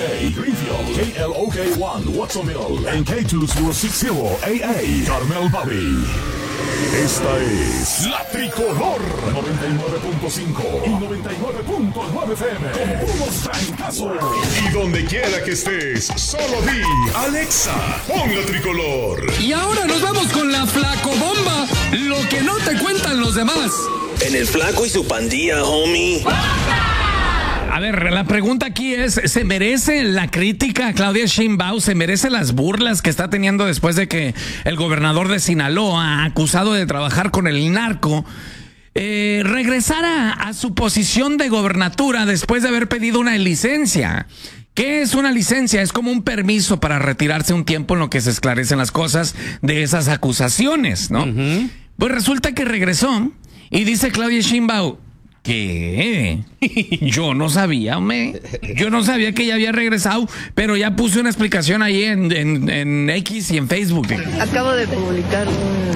Greenfield, KLOK1, Watsonville, en K2060 AA, Carmel Valley. Esta es La Tricolor 99.5 y 99.9 FM. Con puros trancazos. Y donde quiera que estés, solo di Alexa, pon La Tricolor. Y ahora nos vamos con la Flacobomba. Lo que no te cuentan los demás. En el Flaco y su pandilla, homie. A ver, la pregunta aquí es, ¿se merece la crítica a Claudia Sheinbaum? ¿Se merece las burlas que está teniendo después de que el gobernador de Sinaloa, acusado de trabajar con el narco, regresara a su posición de gobernatura después de haber pedido una licencia? ¿Qué es una licencia? Es como un permiso para retirarse un tiempo en lo que se esclarecen las cosas de esas acusaciones, ¿no? Pues resulta que regresó y dice Claudia Sheinbaum, ¿qué? Yo no sabía, yo no sabía que ya había regresado, pero ya puse una explicación ahí en X y en Facebook. Acabo de publicar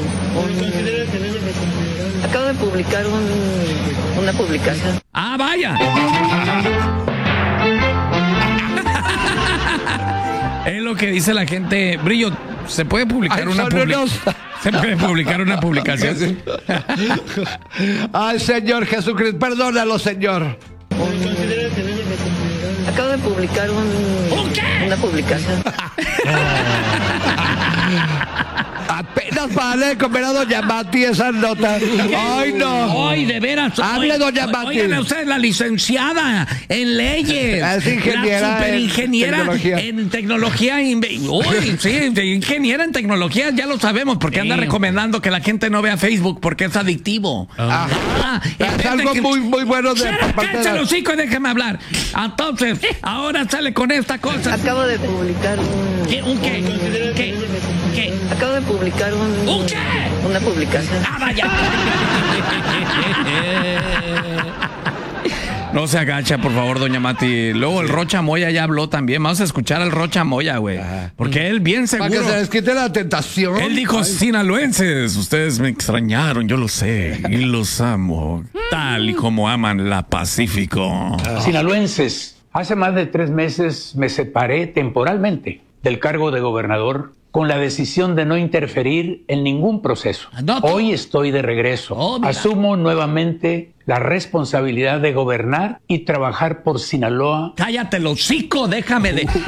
una publicación. ¡Ah, vaya! Es lo que dice la gente. Brillo, ¿se puede publicar una publicación? ¿Se puede publicar una publicación? Ay, Señor Jesucristo, perdónalo, Señor. Acabo de publicar una publicación. Apenas vale comer a Doña Mati esa nota. Ay, no. Ay, de veras. Hable, Doña Mati. Oigan, usted es la licenciada en leyes. Es ingeniera. La superingeniera en tecnología. Uy, sí, ingeniera en tecnología, ya lo sabemos, porque anda recomendando que la gente no vea Facebook porque es adictivo. Es algo muy bueno de parte de... ¡Cállate los hocico y déjeme hablar! Entonces, ahora sale con esta cosa. Acabo de publicar ¿Qué? Acabo de publicar una publicación. ¡Ah, vaya! No se agacha, por favor, doña Mati. Luego el Rocha Moya ya habló también. Vamos a escuchar al Rocha Moya, güey. Porque él bien seguro... Para que se les quite la tentación. Él dijo, sinaloenses, ustedes me extrañaron, yo lo sé. Y los amo, tal y como aman la Pacífico. Sinaloenses, hace más de 3 meses me separé temporalmente del cargo de gobernador con la decisión de no interferir en ningún proceso. Hoy estoy de regreso. Asumo nuevamente la responsabilidad de gobernar y trabajar por Sinaloa. Cállate el hocico, dejen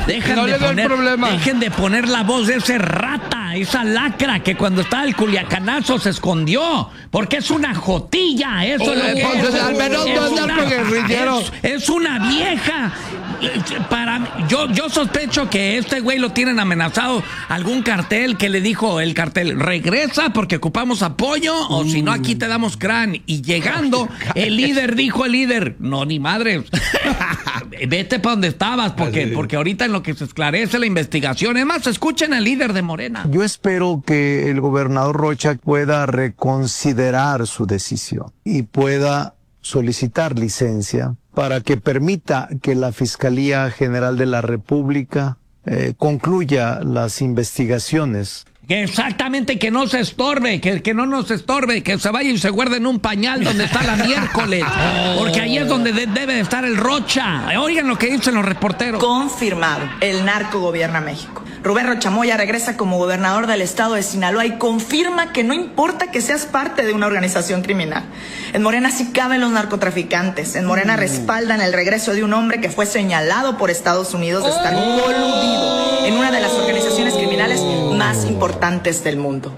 de poner la voz de ese rata, esa lacra que cuando estaba el culiacanazo se escondió, porque es una jotilla, eso es lo que es. Al menos no es narcoguerrillero. Es una vieja. Yo sospecho que este güey lo tienen amenazado algún cartel que le dijo el cartel, regresa porque ocupamos apoyo o si no aquí te damos crán. Y llegando, el líder dijo no, ni madre, vete para donde estabas porque ahorita en lo que se esclarece la investigación, es más, escuchen al líder de Morena. Yo espero que el gobernador Rocha pueda reconsiderar su decisión y pueda solicitar licencia para que permita que la Fiscalía General de la República concluya las investigaciones. Exactamente, que no se estorbe, que no nos estorbe, que se vaya y se guarde en un pañal donde está la miércoles, porque ahí es donde debe de estar el Rocha. Oigan lo que dicen los reporteros. Confirmado, el narco gobierna México. Rubén Rocha Moya regresa como gobernador del estado de Sinaloa y confirma que no importa que seas parte de una organización criminal. En Morena sí caben los narcotraficantes. En Morena respaldan el regreso de un hombre que fue señalado por Estados Unidos de estar coludido en una de las organizaciones criminales más importantes del mundo.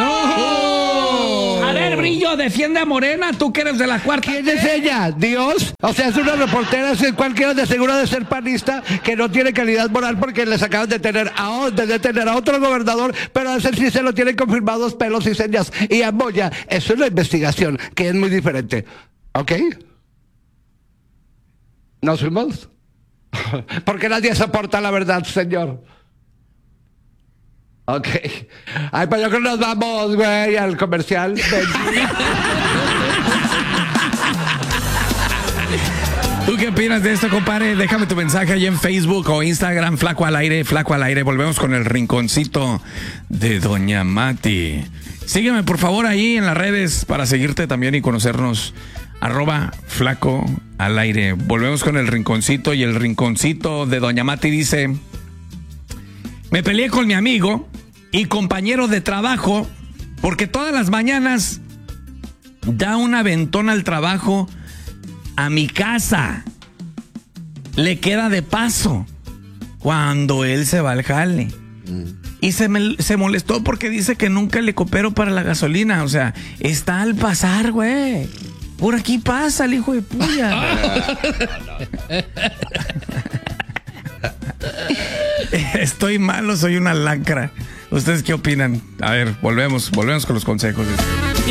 A ver, Brillo, defiende a Morena, tú que eres de la cuarta. ¿Quién es ella? ¿Dios? O sea, es una reportera, cualquiera de seguro de ser panista que no tiene calidad moral porque les acaban de detener a otro gobernador, pero a ese sí se lo tienen confirmados pelos y señas. Y a Moya, eso es una investigación que es muy diferente. ¿Ok? ¿Nos fuimos? Porque nadie soporta la verdad, señor. Ok. Ay, pues yo creo que nos vamos, güey, al comercial. ¿Tú qué opinas de esto, compadre? Déjame tu mensaje ahí en Facebook o Instagram, Flaco al Aire, Flaco al Aire. Volvemos con el rinconcito de Doña Mati. Sígueme, por favor, ahí en las redes para seguirte también y conocernos @Flaco al aire. Volvemos con el rinconcito, y el rinconcito de Doña Mati dice: me peleé con mi amigo y compañero de trabajo porque todas las mañanas da un aventón al trabajo a mi casa. Le queda de paso cuando él se va al jale. Y se molestó porque dice que nunca le coopero para la gasolina. O sea, está al pasar, güey. Por aquí pasa el hijo de puya. ¿Estoy mal o soy una lacra? ¿Ustedes qué opinan? A ver, volvemos con los consejos.